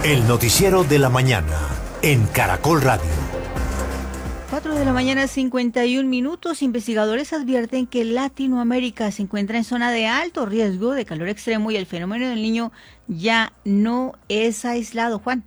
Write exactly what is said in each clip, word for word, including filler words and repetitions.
El noticiero de la mañana en Caracol Radio. cuatro de la mañana, cincuenta y un minutos. Investigadores advierten que Latinoamérica se encuentra en zona de alto riesgo de calor extremo y el fenómeno del Niño ya no es aislado. Juan.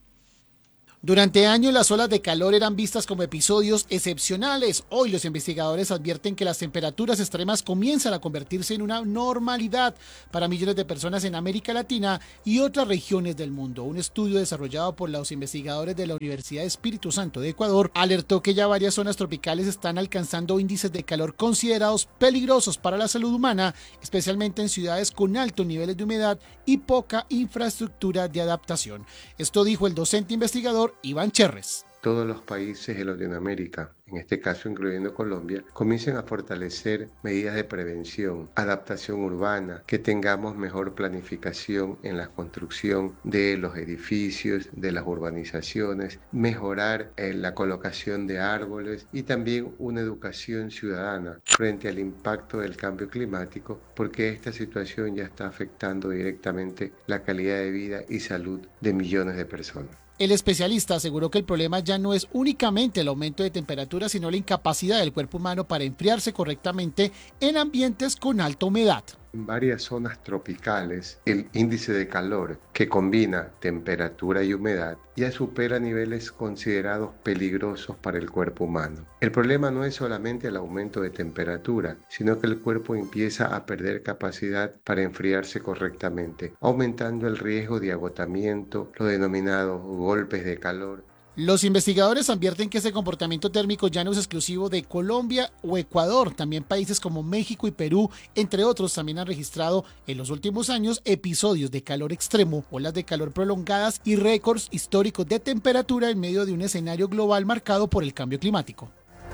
Durante años las olas de calor eran vistas como episodios excepcionales. Hoy los investigadores advierten que las temperaturas extremas comienzan a convertirse en una normalidad para millones de personas en América Latina y otras regiones del mundo. Un estudio desarrollado por los investigadores de la Universidad de Espíritu Santo de Ecuador alertó que ya varias zonas tropicales están alcanzando índices de calor considerados peligrosos para la salud humana, especialmente en ciudades con altos niveles de humedad y poca infraestructura de adaptación. Esto dijo el docente investigador Iván Cherres. Todos los países de Latinoamérica, en este caso incluyendo Colombia, comiencen a fortalecer medidas de prevención, adaptación urbana, que tengamos mejor planificación en la construcción de los edificios, de las urbanizaciones, mejorar en la colocación de árboles y también una educación ciudadana frente al impacto del cambio climático, porque esta situación ya está afectando directamente la calidad de vida y salud de millones de personas. El especialista aseguró que el problema ya no es únicamente el aumento de temperatura, sino la incapacidad del cuerpo humano para enfriarse correctamente en ambientes con alta humedad. En varias zonas tropicales, el índice de calor que combina temperatura y humedad ya supera niveles considerados peligrosos para el cuerpo humano. El problema no es solamente el aumento de temperatura, sino que el cuerpo empieza a perder capacidad para enfriarse correctamente, aumentando el riesgo de agotamiento, los denominados golpes de calor. Los investigadores advierten que ese comportamiento térmico ya no es exclusivo de Colombia o Ecuador. También países como México y Perú, entre otros, también han registrado en los últimos años episodios de calor extremo, olas de calor prolongadas y récords históricos de temperatura en medio de un escenario global marcado por el cambio climático.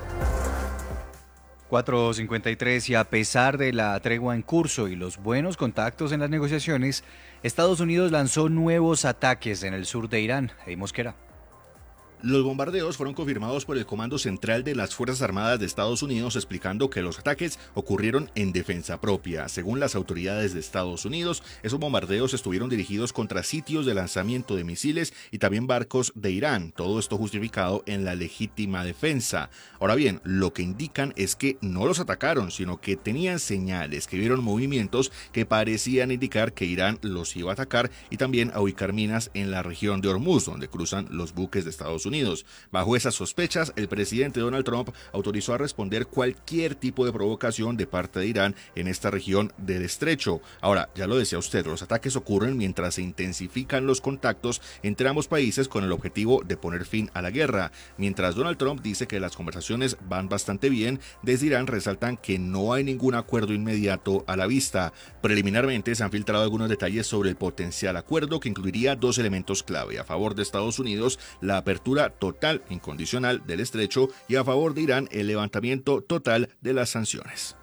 cuatro cincuenta y tres, y a pesar de la tregua en curso y los buenos contactos en las negociaciones, Estados Unidos lanzó nuevos ataques en el sur de Irán. Eddie Mosquera. Los bombardeos fueron confirmados por el Comando Central de las Fuerzas Armadas de Estados Unidos, explicando que los ataques ocurrieron en defensa propia. Según las autoridades de Estados Unidos, esos bombardeos estuvieron dirigidos contra sitios de lanzamiento de misiles y también barcos de Irán. Todo esto justificado en la legítima defensa. Ahora bien, lo que indican es que no los atacaron, sino que tenían señales, que vieron movimientos que parecían indicar que Irán los iba a atacar y también a ubicar minas en la región de Hormuz, donde cruzan los buques de Estados Unidos. Unidos. Bajo esas sospechas, el presidente Donald Trump autorizó a responder cualquier tipo de provocación de parte de Irán en esta región del estrecho. Ahora, ya lo decía usted, los ataques ocurren mientras se intensifican los contactos entre ambos países con el objetivo de poner fin a la guerra. Mientras Donald Trump dice que las conversaciones van bastante bien, desde Irán resaltan que no hay ningún acuerdo inmediato a la vista. Preliminarmente se han filtrado algunos detalles sobre el potencial acuerdo, que incluiría dos elementos clave: a favor de Estados Unidos, la apertura total incondicional del estrecho, y a favor de Irán, el levantamiento total de las sanciones.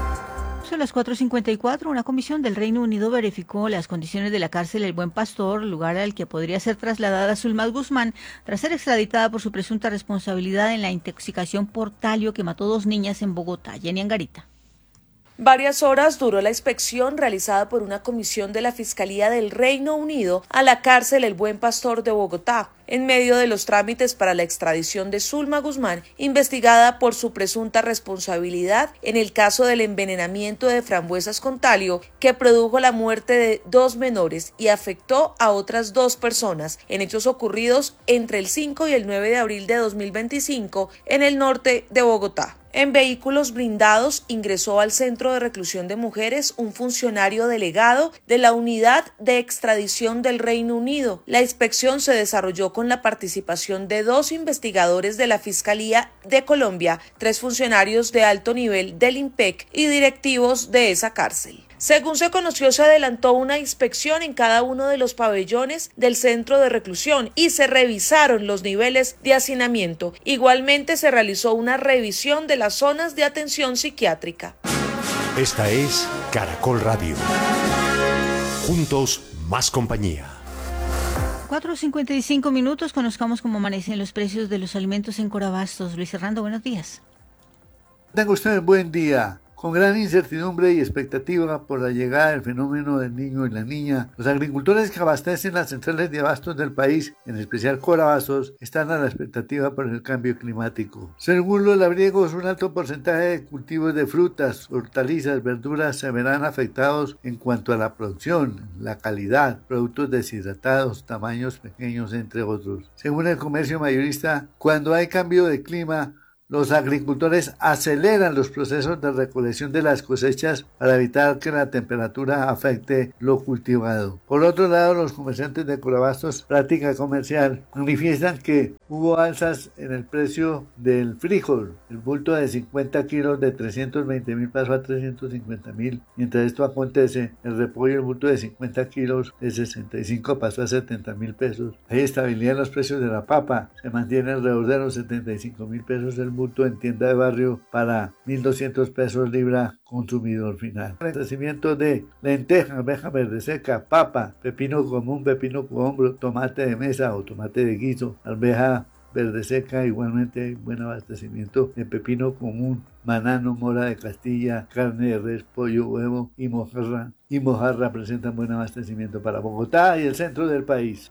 Son las cuatro cincuenta y cuatro. Una comisión del Reino Unido verificó las condiciones de la cárcel El Buen Pastor, lugar al que podría ser trasladada Zulma Guzmán tras ser extraditada por su presunta responsabilidad en la intoxicación por talio que mató dos niñas en Bogotá. Jenny Angarita. Varias horas duró la inspección realizada por una comisión de la Fiscalía del Reino Unido a la cárcel El Buen Pastor de Bogotá, en medio de los trámites para la extradición de Zulma Guzmán, investigada por su presunta responsabilidad en el caso del envenenamiento de frambuesas con talio que produjo la muerte de dos menores y afectó a otras dos personas en hechos ocurridos entre el cinco y el nueve de abril de dos mil veinticinco en el norte de Bogotá. En vehículos blindados ingresó al Centro de Reclusión de Mujeres un funcionario delegado de la Unidad de Extradición del Reino Unido. La inspección se desarrolló con la participación de dos investigadores de la Fiscalía de Colombia, tres funcionarios de alto nivel del INPEC y directivos de esa cárcel. Según se conoció, se adelantó una inspección en cada uno de los pabellones del centro de reclusión y se revisaron los niveles de hacinamiento. Igualmente se realizó una revisión de las zonas de atención psiquiátrica. Esta es Caracol Radio. Juntos, más compañía. cuatro cincuenta y cinco minutos. Conozcamos cómo amanecen los precios de los alimentos en Corabastos. Luis Hernando, buenos días. Tenga usted un buen día. Con gran incertidumbre y expectativa por la llegada del fenómeno del niño y la niña, los agricultores que abastecen las centrales de abastos del país, en especial Corabastos, están a la expectativa por el cambio climático. Según los labriegos, un alto porcentaje de cultivos de frutas, hortalizas, verduras se verán afectados en cuanto a la producción, la calidad, productos deshidratados, tamaños pequeños, entre otros. Según el comercio mayorista, cuando hay cambio de clima, los agricultores aceleran los procesos de recolección de las cosechas para evitar que la temperatura afecte lo cultivado. Por otro lado, los comerciantes de Corabastos, práctica comercial, manifiestan que hubo alzas en el precio del frijol. El bulto de cincuenta kilos de trescientos veinte mil pasó a trescientos cincuenta mil. Mientras esto acontece, el repollo, el bulto de cincuenta kilos de sesenta y cinco pasó a setenta mil pesos. Hay estabilidad en los precios de la papa. Se mantiene alrededor de los setenta y cinco mil pesos el bulto en tienda de barrio para mil doscientos pesos libra consumidor final. El crecimiento de lenteja, arveja verde seca, papa, pepino común, pepino cohombro, tomate de mesa o tomate de guiso, arveja verde seca, igualmente buen abastecimiento de pepino común, banano, mora de Castilla, carne de res, pollo, huevo y mojarra. Y mojarra presentan buen abastecimiento para Bogotá y el centro del país.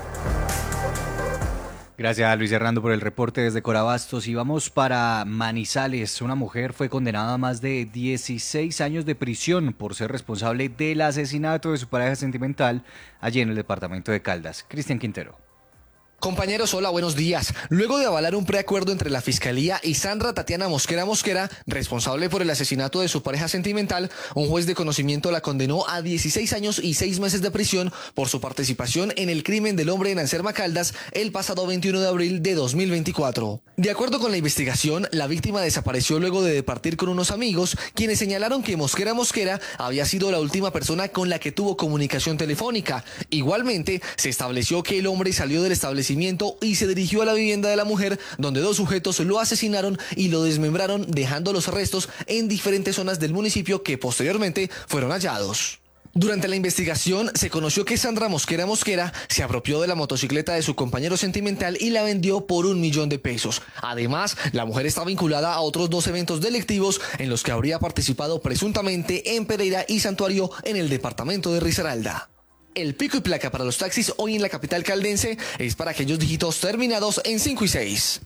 Gracias a Luis Hernando por el reporte desde Corabastos y vamos para Manizales. Una mujer fue condenada a más de dieciséis años de prisión por ser responsable del asesinato de su pareja sentimental allí en el departamento de Caldas. Cristian Quintero. Compañeros, hola, buenos días. Luego de avalar un preacuerdo entre la Fiscalía y Sandra Tatiana Mosquera Mosquera, responsable por el asesinato de su pareja sentimental, un juez de conocimiento la condenó a dieciséis años y seis meses de prisión por su participación en el crimen del hombre en Anserma Caldas el pasado veintiuno de abril de dos mil veinticuatro. De acuerdo con la investigación, la víctima desapareció luego de departir con unos amigos, quienes señalaron que Mosquera Mosquera había sido la última persona con la que tuvo comunicación telefónica. Igualmente, se estableció que el hombre salió del establecimiento y se dirigió a la vivienda de la mujer, donde dos sujetos lo asesinaron y lo desmembraron, dejando los restos en diferentes zonas del municipio que posteriormente fueron hallados. Durante la investigación se conoció que Sandra Mosquera Mosquera se apropió de la motocicleta de su compañero sentimental y la vendió por un millón de pesos. Además, la mujer está vinculada a otros dos eventos delictivos en los que habría participado presuntamente en Pereira y Santuario en el departamento de Risaralda. El pico y placa para los taxis hoy en la capital caldense es para aquellos dígitos terminados en cinco y seis.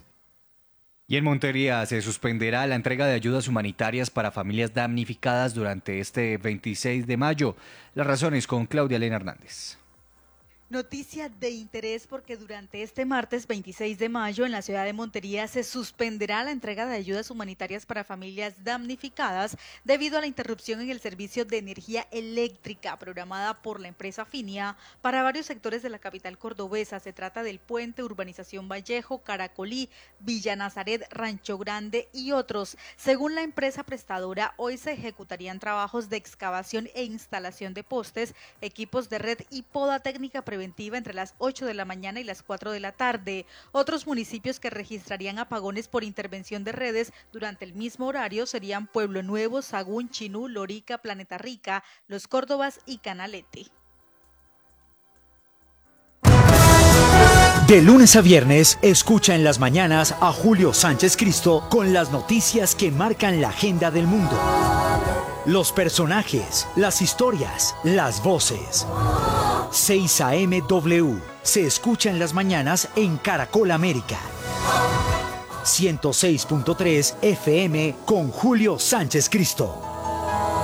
Y en Montería se suspenderá la entrega de ayudas humanitarias para familias damnificadas durante este veintiséis de mayo. Las razones con Claudia Elena Hernández. Noticia de interés porque durante este martes veintiséis de mayo en la ciudad de Montería se suspenderá la entrega de ayudas humanitarias para familias damnificadas debido a la interrupción en el servicio de energía eléctrica programada por la empresa Finia para varios sectores de la capital cordobesa. Se trata del Puente, Urbanización Vallejo, Caracolí, Villa Nazaret, Rancho Grande y otros. Según la empresa prestadora, hoy se ejecutarían trabajos de excavación e instalación de postes, equipos de red y poda técnica preventiva entre las ocho de la mañana y las cuatro de la tarde. Otros municipios que registrarían apagones por intervención de redes durante el mismo horario serían Pueblo Nuevo, Sagún, Chinú, Lorica, Planeta Rica, Los Córdobas y Canalete. De lunes a viernes, escucha en las mañanas a Julio Sánchez Cristo con las noticias que marcan la agenda del mundo. Los personajes, las historias, las voces. seis A M W se escucha en las mañanas en Caracol América. ciento seis punto tres F M con Julio Sánchez Cristo.